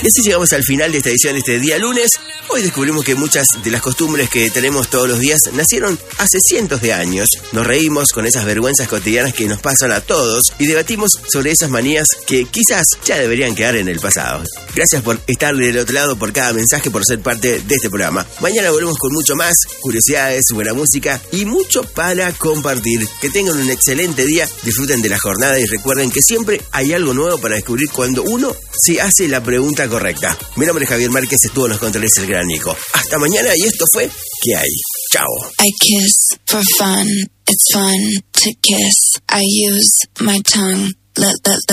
Y así llegamos al final de esta edición de este día lunes. Hoy descubrimos que muchas de las costumbres que tenemos todos los días nacieron hace cientos de años. Nos reímos con esas vergüenzas cotidianas que nos pasan a todos y debatimos sobre esas manías que quizás ya deberían quedar en el pasado. Gracias por estar del otro lado, por cada mensaje, por ser parte de este programa. Mañana volvemos con mucho más, curiosidades, buena música y mucho para compartir. Que tengan un excelente día, disfruten de la jornada y recuerden que siempre hay algo nuevo para descubrir cuando uno se hace la pregunta correcta. Mi nombre es Javier Márquez, estuvo en los controles el gran Nico. Hasta mañana y esto fue ¿Qué hay? Chao. I kiss for fun. It's fun to kiss. I use my tongue.